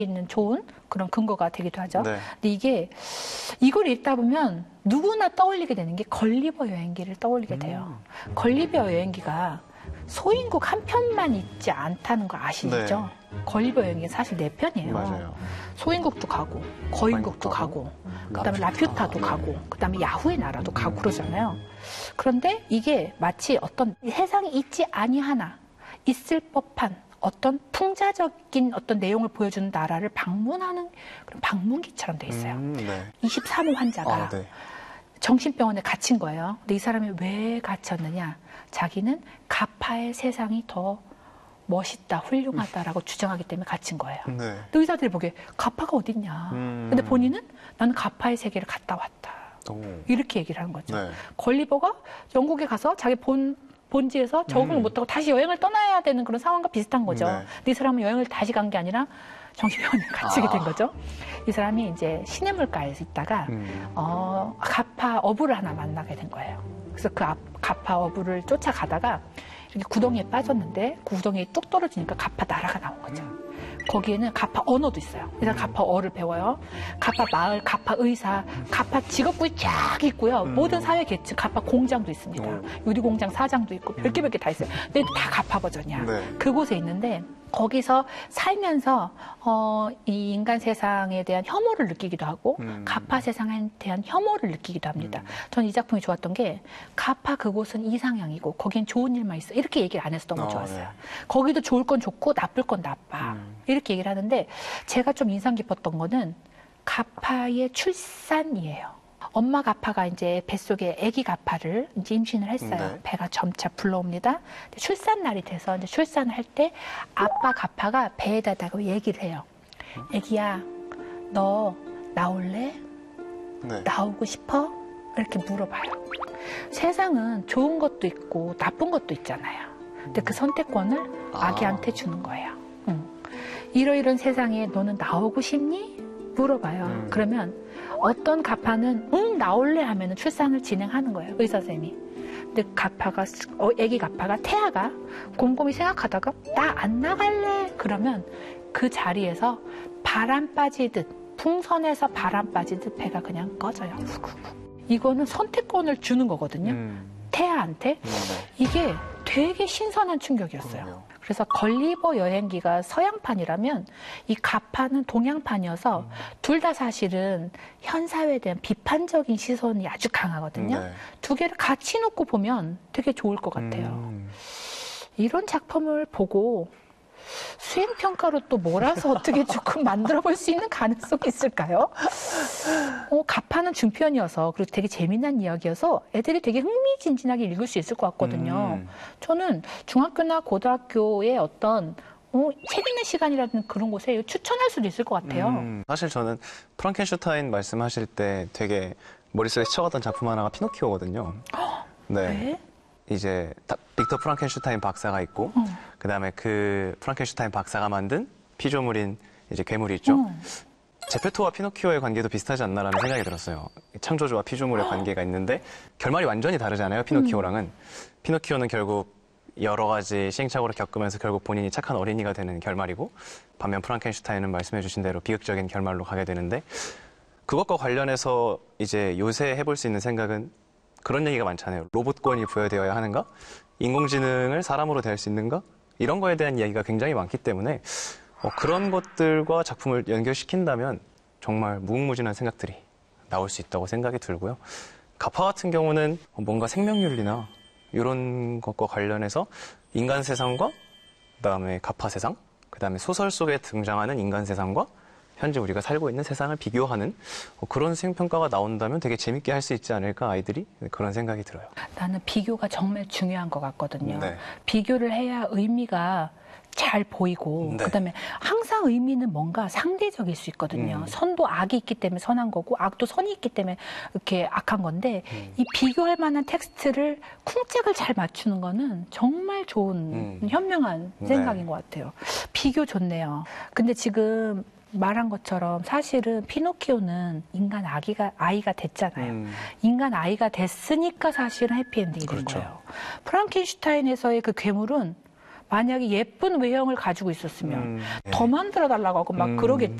있는 좋은 그런 근거가 되기도 하죠. 네. 근데 이걸 읽다 보면 누구나 떠올리게 되는 게 걸리버 여행기를 떠올리게 돼요. 걸리버 여행기가 소인국 한 편만 있지 않다는 거 아시죠? 네. 걸리버 여행기 사실 4편이에요. 맞아요. 소인국도 가고 거인국도 가고 그다음에 라퓨타도 가고 그다음에 야후의 나라도 가고 그러잖아요. 그런데 이게 마치 어떤 세상에 있지 아니하나 있을 법한 어떤 풍자적인 어떤 내용을 보여주는 나라를 방문하는 그런 방문기처럼 돼 있어요. 네. 23호 환자가 네. 정신병원에 갇힌 거예요. 근데 이 사람이 왜 갇혔느냐? 자기는 가파의 세상이 더 멋있다, 훌륭하다라고 주장하기 때문에 갇힌 거예요. 네. 또 의사들이 보기에 가파가 어딨냐? 근데 본인은 나는 가파의 세계를 갔다 왔다. 이렇게 얘기를 하는 거죠. 네. 걸리버가 영국에 가서 자기 본지에서 적응을 못하고 다시 여행을 떠나야 되는 그런 상황과 비슷한 거죠. 네. 근데 이 사람은 여행을 다시 간 게 아니라 정신병원에 갇히게 된 거죠. 이 사람이 이제 시냇물가에 있다가 가파 어부를 하나 만나게 된 거예요. 그래서 그 가파 어부를 쫓아가다가 이렇게 구덩이에 빠졌는데 그 구덩이에 뚝 떨어지니까 가파 나라가 나온 거죠. 거기에는 가파 언어도 있어요. 그래서 가파어를 배워요. 가파 마을, 가파 의사, 가파 직업군이 쫙 있고요. 모든 사회 계층, 가파 공장도 있습니다. 유리 공장 사장도 있고 별게 다 있어요. 근데 다 가파 버전이야. 네. 그곳에 있는데 거기서 살면서 이 인간 세상에 대한 혐오를 느끼기도 하고 가파 세상에 대한 혐오를 느끼기도 합니다. 저는 이 작품이 좋았던 게 가파 그곳은 이상향이고 거긴 좋은 일만 있어. 이렇게 얘기를 안 해서 너무 좋았어요. 네. 거기도 좋을 건 좋고 나쁠 건 나빠. 이렇게 얘기를 하는데 제가 좀 인상 깊었던 거는 가파의 출산이에요. 엄마 가파가 이제 뱃속에 아기 가파를 이제 임신을 했어요. 네. 배가 점차 불러옵니다. 출산 날이 돼서 이제 출산을 할 때 아빠 가파가 배에다 대고 얘기를 해요. 아기야, 너 나올래? 네. 나오고 싶어? 이렇게 물어봐요. 세상은 좋은 것도 있고 나쁜 것도 있잖아요. 근데 그 선택권을 아기한테 주는 거예요. 이러이런 세상에 너는 나오고 싶니? 물어봐요. 그러면 어떤 가파는 나올래 하면 출산을 진행하는 거예요. 의사 선생님이. 근데 가파가 아기 가파가 태아가 곰곰이 생각하다가 나 안 나갈래 그러면 그 자리에서 바람 빠지듯 풍선에서 바람 빠지듯 배가 그냥 꺼져요. 이거는 선택권을 주는 거거든요. 태아한테. 이게 되게 신선한 충격이었어요. 그래서 걸리버 여행기가 서양판이라면 이 가파는 동양판이어서 둘 다 사실은 현 사회에 대한 비판적인 시선이 아주 강하거든요. 네. 두 개를 같이 놓고 보면 되게 좋을 것 같아요. 이런 작품을 보고 수행평가로 또 몰아서 어떻게 조금 만들어 볼 수 있는 가능성이 있을까요? 가파는 중편이어서 그리고 되게 재미난 이야기여서 애들이 되게 흥미진진하게 읽을 수 있을 것 같거든요. 저는 중학교나 고등학교의 어떤 책 읽는 시간이라든 그런 곳에 추천할 수도 있을 것 같아요. 사실 저는 프랑켄슈타인 말씀하실 때 되게 머릿속에 스쳐갔던 작품 하나가 피노키오거든요. 네. 왜? 이제 빅터 프랑켄슈타인 박사가 있고 그다음에 그 프랑켄슈타인 박사가 만든 피조물인 이제 괴물이 있죠. 제페토와 피노키오의 관계도 비슷하지 않나라는 생각이 들었어요. 창조주와 피조물의 관계가 있는데 결말이 완전히 다르잖아요. 피노키오랑은. 피노키오는 결국 여러 가지 시행착오를 겪으면서 결국 본인이 착한 어린이가 되는 결말이고 반면 프랑켄슈타인은 말씀해 주신 대로 비극적인 결말로 가게 되는데 그것과 관련해서 이제 요새 해볼 수 있는 생각은 그런 얘기가 많잖아요. 로봇권이 부여되어야 하는가? 인공지능을 사람으로 대할 수 있는가? 이런 거에 대한 이야기가 굉장히 많기 때문에 그런 것들과 작품을 연결시킨다면 정말 무궁무진한 생각들이 나올 수 있다고 생각이 들고요. 가파 같은 경우는 뭔가 생명윤리나 이런 것과 관련해서 인간 세상과 그다음에 가파 세상, 그다음에 소설 속에 등장하는 인간 세상과 현재 우리가 살고 있는 세상을 비교하는 그런 수행평가가 나온다면 되게 재밌게 할 수 있지 않을까 아이들이 그런 생각이 들어요. 나는 비교가 정말 중요한 것 같거든요. 네. 비교를 해야 의미가 잘 보이고 네. 그다음에 항상 의미는 뭔가 상대적일 수 있거든요. 선도 악이 있기 때문에 선한 거고 악도 선이 있기 때문에 이렇게 악한 건데 이 비교할 만한 텍스트를 쿵짝을 잘 맞추는 거는 정말 좋은 현명한 생각인 것 같아요. 비교 좋네요. 근데 지금 말한 것처럼 사실은 피노키오는 인간 아이가 됐잖아요. 인간 아이가 됐으니까 사실은 해피엔딩이 된 그렇죠. 거예요. 프랑켄슈타인에서의 그 괴물은 만약에 예쁜 외형을 가지고 있었으면 더 만들어 달라고 하고 막 그러겠지.